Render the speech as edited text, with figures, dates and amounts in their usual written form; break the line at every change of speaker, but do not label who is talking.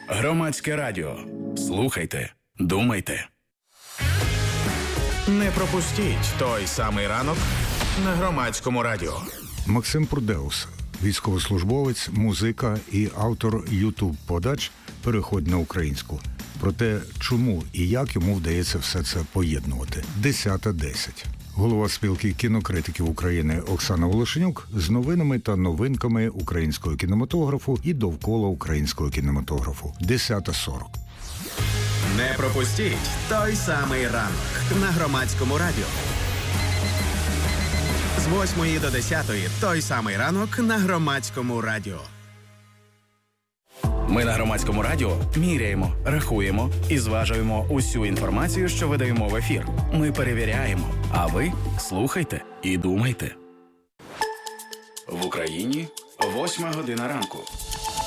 Громадське радіо. Слухайте, думайте. Не пропустіть той самий ранок на Громадському радіо.
Максим Прудеус, військовослужбовець, музика і автор ютуб-подач «Переходь на українську». Про те, чому і як йому вдається все це поєднувати. 10:10. Голова спілки кінокритиків України Оксана Волошенюк з новинами та новинками українського кінематографу і довкола українського кінематографу. 10:40.
Не пропустіть той самий ранок на Громадському радіо. З 8 до 10 той самий ранок на Громадському радіо. Ми на Громадському радіо міряємо, рахуємо і зважуємо усю інформацію, що видаємо в ефір. Ми перевіряємо, а ви слухайте і думайте. В Україні 8 година ранку.